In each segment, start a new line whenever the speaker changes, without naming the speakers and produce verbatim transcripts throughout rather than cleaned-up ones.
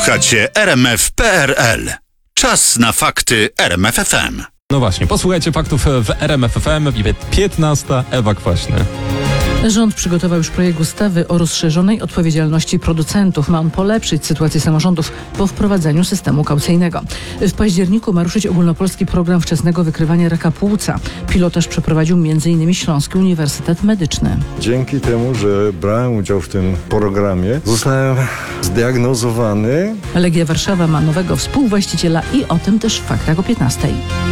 Słuchacie R M F kropka P R L. Czas na fakty R M F F M.
No właśnie, posłuchajcie faktów w R M F F M. piętnasta. Ewa Kwaśny.
Rząd przygotował już projekt ustawy o rozszerzonej odpowiedzialności producentów. Ma on polepszyć sytuację samorządów po wprowadzeniu systemu kaucyjnego. W październiku ma ruszyć ogólnopolski program wczesnego wykrywania raka płuca. Pilotaż przeprowadził między innymi Śląski Uniwersytet Medyczny.
Dzięki temu, że brałem udział w tym programie, zostałem zdiagnozowany.
Legia Warszawa ma nowego współwłaściciela i o tym też w faktach o piętnastej.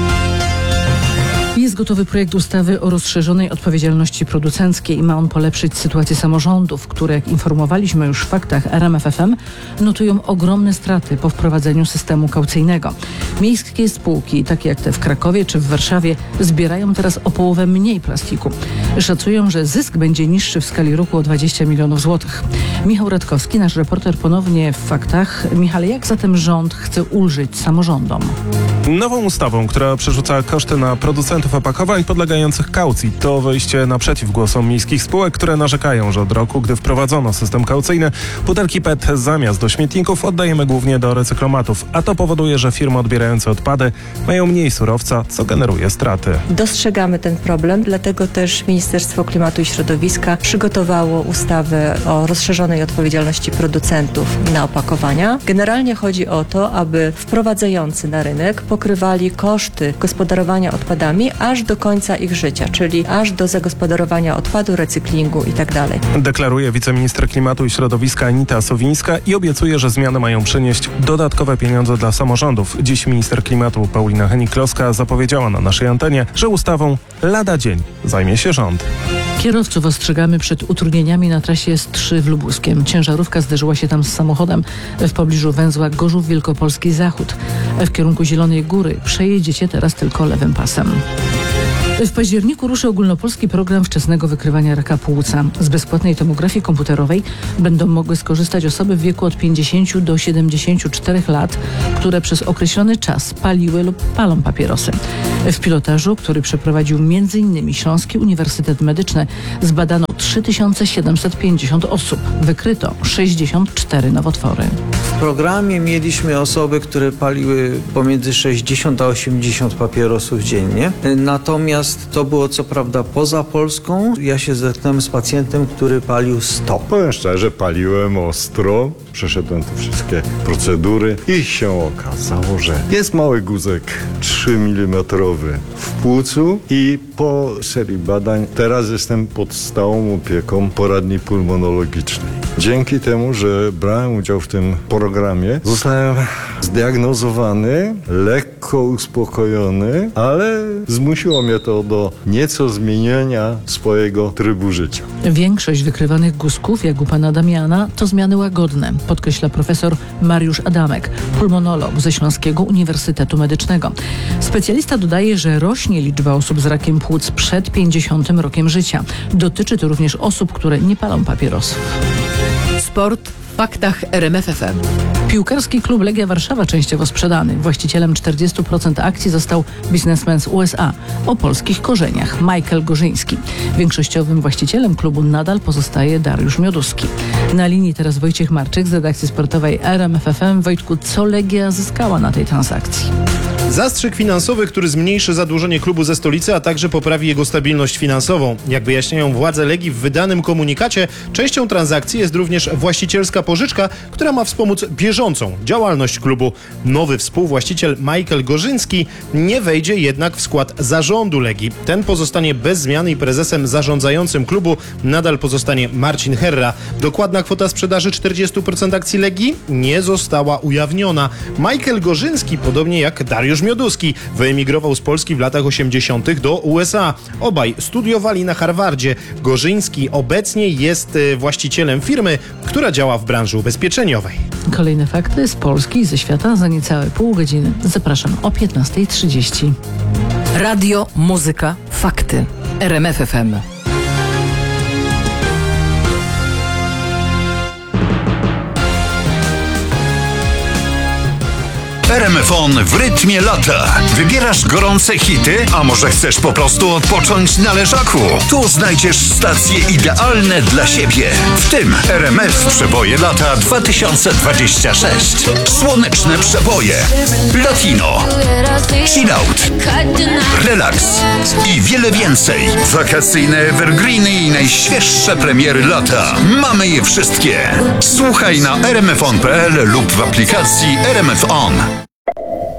Jest gotowy projekt ustawy o rozszerzonej odpowiedzialności producenckiej i ma on polepszyć sytuację samorządów, które, jak informowaliśmy już w faktach R M F F M, notują ogromne straty po wprowadzeniu systemu kaucyjnego. Miejskie spółki, takie jak te w Krakowie czy w Warszawie, zbierają teraz o połowę mniej plastiku. Szacują, że zysk będzie niższy w skali roku o dwadzieścia milionów złotych. Michał Radkowski, nasz reporter, ponownie w faktach. Michale, jak zatem rząd chce ulżyć samorządom?
Nową ustawą, która przerzuca koszty na producentów opakowań podlegających kaucji. To wyjście naprzeciw głosom miejskich spółek, które narzekają, że od roku, gdy wprowadzono system kaucyjny, butelki P E T zamiast do śmietników oddajemy głównie do recyklomatów, a to powoduje, że firmy odbierające odpady mają mniej surowca, co generuje straty.
Dostrzegamy ten problem, dlatego też Ministerstwo Klimatu i Środowiska przygotowało ustawę o rozszerzonej odpowiedzialności producentów na opakowania. Generalnie chodzi o to, aby wprowadzający na rynek pokrywali koszty gospodarowania odpadami aż do końca ich życia, czyli aż do zagospodarowania odpadu, recyklingu itd.
Deklaruje wiceminister Klimatu i Środowiska Anita Sowińska i obiecuje, że zmiany mają przynieść dodatkowe pieniądze dla samorządów. Dziś minister klimatu Paulina Hennig-Kloska zapowiedziała na naszej antenie, że ustawą lada dzień zajmie się rząd.
Kierowców ostrzegamy przed utrudnieniami na trasie S trzy w Lubuskiem. Ciężarówka zderzyła się tam z samochodem w pobliżu węzła Gorzów Wielkopolski Zachód. W kierunku Zielonej Góry przejedziecie teraz tylko lewym pasem. W październiku ruszy ogólnopolski program wczesnego wykrywania raka płuca. Z bezpłatnej tomografii komputerowej będą mogły skorzystać osoby w wieku od pięćdziesięciu do siedemdziesięciu czterech lat, które przez określony czas paliły lub palą papierosy. W pilotażu, który przeprowadził między innymi Śląski Uniwersytet Medyczny, zbadano trzy tysiące siedemset pięćdziesiąt osób. Wykryto sześćdziesiąt cztery nowotwory.
W programie mieliśmy osoby, które paliły pomiędzy sześćdziesiąt a osiemdziesiąt papierosów dziennie. Natomiast to było co prawda poza Polską. Ja się zetknąłem z pacjentem, który palił sto.
Powiem szczerze, paliłem ostro, przeszedłem te wszystkie procedury i się okazało, że jest mały guzek trzy milimetry w płucu i po serii badań teraz jestem pod stałą opieką poradni pulmonologicznej. Dzięki temu, że brałem udział w tym programie, zostałem zdiagnozowany, lekko uspokojony, ale zmusiło mnie to do nieco zmienienia swojego trybu życia.
Większość wykrywanych guzków, jak u pana Damiana, to zmiany łagodne, podkreśla profesor Mariusz Adamek, pulmonolog ze Śląskiego Uniwersytetu Medycznego. Specjalista dodaje, że rośnie liczba osób z rakiem płuc przed pięćdziesiątym rokiem życia. Dotyczy to również osób, które nie palą papierosów.
Sport w faktach R M F F M.
Piłkarski klub Legia Warszawa częściowo sprzedany. Właścicielem czterdziestu procent akcji został biznesmen z U S A o polskich korzeniach, Michael Gorzyński. Większościowym właścicielem klubu nadal pozostaje Dariusz Mioduski. Na linii teraz Wojciech Marczyk z redakcji sportowej R M F F M. Wojtku, co Legia zyskała na tej transakcji?
Zastrzyk finansowy, który zmniejszy zadłużenie klubu ze stolicy, a także poprawi jego stabilność finansową. Jak wyjaśniają władze Legii w wydanym komunikacie, częścią transakcji jest również właścicielska pożyczka, która ma wspomóc bieżącą działalność klubu. Nowy współwłaściciel Michael Gorzyński nie wejdzie jednak w skład zarządu Legii. Ten pozostanie bez zmian i prezesem zarządzającym klubu nadal pozostanie Marcin Herra. Dokładna kwota sprzedaży czterdziestu procent akcji Legii nie została ujawniona. Michael Gorzyński, podobnie jak Dariusz Mioduski, wyemigrował z Polski w latach osiemdziesiątych do U S A. Obaj studiowali na Harvardzie. Gorzyński obecnie jest właścicielem firmy, która działa w branży ubezpieczeniowej.
Kolejne fakty z Polski i ze świata za niecałe pół godziny. Zapraszam o piętnasta trzydzieści.
Radio, muzyka, fakty. R M F F M.
R RMFon w rytmie lata. Wybierasz gorące hity, a może chcesz po prostu odpocząć na leżaku? Tu znajdziesz stacje idealne dla siebie. W tym R M F Przeboje lata dwa tysiące dwadzieścia sześć. Słoneczne przeboje, latino, chill out, relaks i wiele więcej. Wakacyjne evergreeny i najświeższe premiery lata. Mamy je wszystkie. Słuchaj na r m f on kropka p l lub w aplikacji R M F On.